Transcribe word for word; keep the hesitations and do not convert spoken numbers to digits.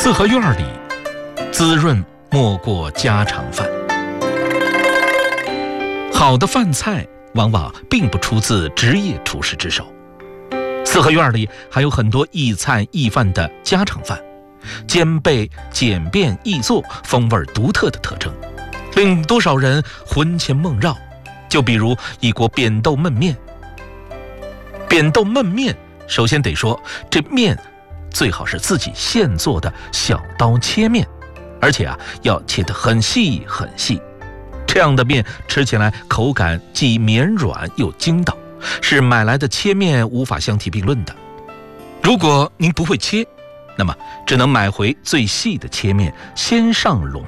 四合院里，滋润莫过家常饭。好的饭菜往往并不出自职业厨师之手。四合院里还有很多易菜易饭的家常饭，兼备简便易做、风味独特的特征，令多少人魂牵梦绕。就比如一锅扁豆焖面。扁豆焖面，首先得说这面最好是自己现做的小刀切面，而且啊要切得很细很细。这样的面吃起来口感既绵软又筋道，是买来的切面无法相提并论的。如果您不会切，那么只能买回最细的切面，先上笼